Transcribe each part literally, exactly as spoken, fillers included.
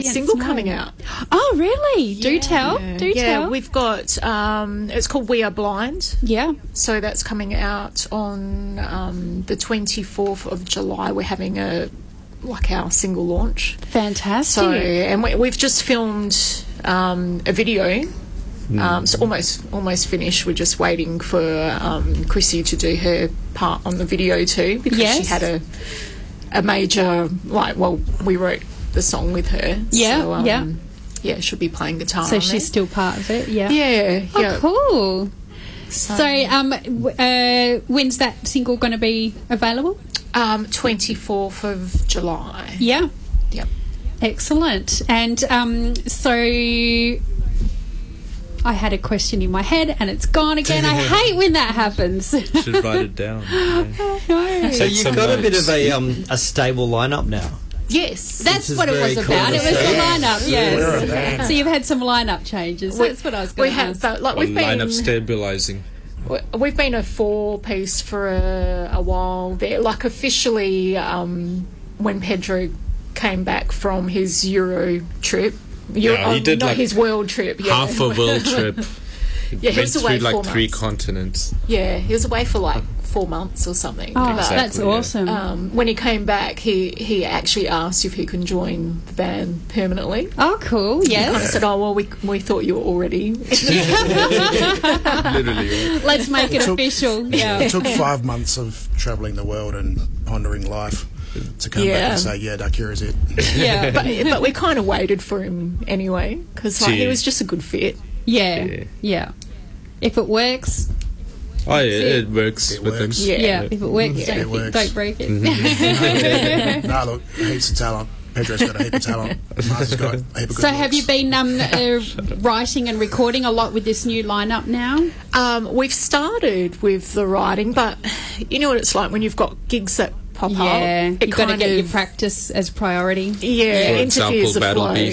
single Small. coming out. Oh, really? Do Yeah. tell. Do yeah, tell. we've got, um, it's called We Are Blind. Yeah. So that's coming out on um, the twenty-fourth of July. We're having a, like our single launch. Fantastic. So, and we, we've just filmed um, a video. Um, so almost almost finished. We're just waiting for um, Chrissy to do her part on the video too, because Yes. she had a a major, like, well, we wrote the song with her. Yeah, so, um, yeah. Yeah, she'll be playing guitar. So on she's there. still part of it, yeah. Yeah, Oh, yeah. cool. So, um, w- uh, when's that single going to be available? Um, twenty-fourth of July. Yeah. Yep. Excellent. And um, so I had a question in my head and it's gone again. I hate when that happens. Should write it down. Yeah. No. So Take you've some got a bit notes. of a um, a stable lineup now. Yes. That's is what it very was cool about. to It was the see. lineup, We're a yes. band. So you've had some lineup changes. We- That's what I was we going to have, ask. but, like, Or we've been lineup stabilizing. we- we've been a four piece for a, a while there. Like, officially, um, when Pedro came back from his Euro trip. Euro, Yeah, he oh, did, not like, his world trip. Yeah. Half a world trip. Yeah, he Went was away through four like three months. continents. Yeah, he was away for like four months or something. Oh, But, Exactly, that's yeah. awesome. um, when he came back, he, he actually asked if he can join the band permanently. Oh, cool. He kind of Yes. said, "Oh well, we we thought you were already." Literally. Let's make it took- official. Yeah. It took five months of travelling the world and pondering life to come back Yeah. and say, yeah, Dakira's it. Yeah. but, but we kind of waited for him anyway, because like, he Gee. was just a good fit. Yeah. Yeah. Yeah. If it works, Oh, yeah, That's it. it works It with works. them. Yeah. yeah. If it works, Yeah. don't, It think- works. don't break it. No, look, heaps of talent. Pedro's got a heap of talent. Mars has got a heap of good So have looks. you been um, uh, writing and recording a lot with this new lineup now? Um, we've started with the writing, but you know what it's like when you've got gigs that pop up. Yeah, It you've got to kind get your of- practice as priority. Yeah, For interviews example, the Battle flow.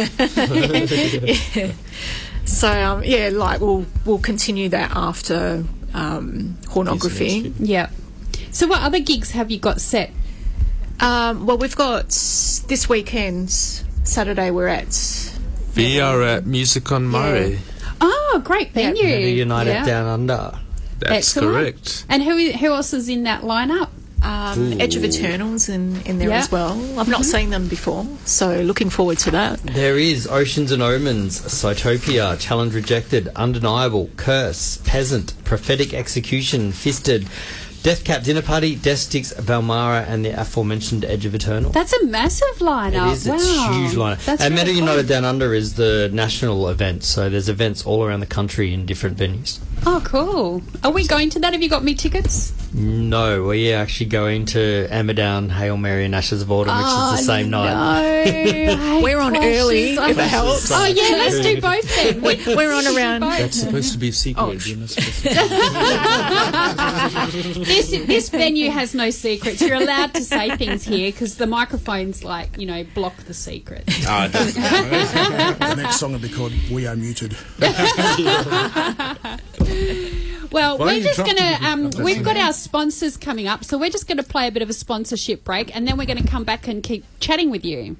Beast. Yeah. So um, yeah, like we'll we'll continue that after um, Hornography. Yeah. So what other gigs have you got set? Um, well, we've got this weekend, Saturday. We're at We are at Music on Murray. Oh, great venue. Maybe United Yeah. Down Under. That's Excellent. correct. And who who else is in that lineup? um, Edge of Eternals in, in there Yeah. as well. I've not seen them before, so looking forward to that. There is Oceans and Omens, Cytopia, Challenge Rejected, Undeniable, Curse, Peasant, Prophetic Execution, Fisted, Deathcap Dinner Party, Death Sticks, Valmara, and the aforementioned Edge of Eternal. That's a massive lineup. It is. Wow. It's huge lineup. That's and really Meta cool. United Down Under is the national event, so there's events all around the country in different venues. Oh, cool. Are we going to that? Have you got me tickets? No, we're actually going to Amberdown, Hail Mary, and Ashes of Autumn, which is the same night. No. We're on early, if it helps. Oh, yeah, let's do both then. We- We're on around. That's supposed to be a secret. Oh, You're not supposed to- this this venue has no secrets. You're allowed to say things here because the microphones, like, you know, block the secrets. Ah, don't- The next song will be called We Are Muted. Well, Why are we're you just dropping going it? to, um, we've got our sponsors coming up, so we're just going to play a bit of a sponsorship break and then we're going to come back and keep chatting with you.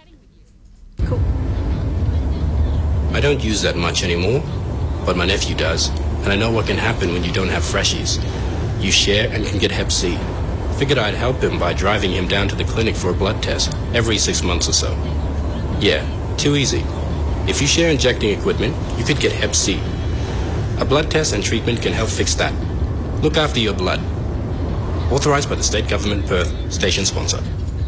I don't use that much anymore, but my nephew does, and I know what can happen when you don't have freshies. You share and can get hep C. Figured I'd help him by driving him down to the clinic for a blood test every six months or so. Yeah, too easy. If you share injecting equipment, you could get hep C. A blood test and treatment can help fix that. Look after your blood. Authorized by the State Government, Perth, station sponsor.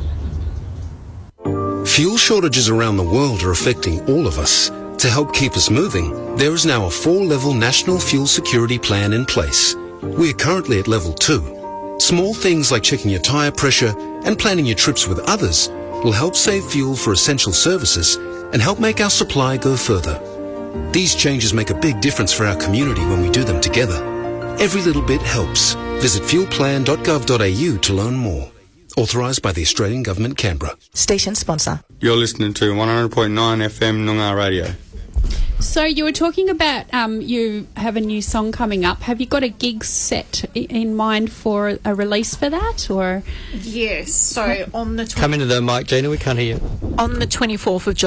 Fuel shortages around the world are affecting all of us. To help keep us moving, there is now a four-level national fuel security plan in place. We are currently at level two. Small things like checking your tyre pressure and planning your trips with others will help save fuel for essential services and help make our supply go further. These changes make a big difference for our community when we do them together. Every little bit helps. Visit fuel plan dot gov dot a u to learn more. Authorised by the Australian Government, Canberra. Station sponsor. You're listening to one hundred point nine F M Noongar Radio. So you were talking about um, you have a new song coming up. Have you got a gig set i- in mind for a release for that, or Yes. So on the tw- Come into the mic, Gina, we can't hear you. on the twenty-fourth of July.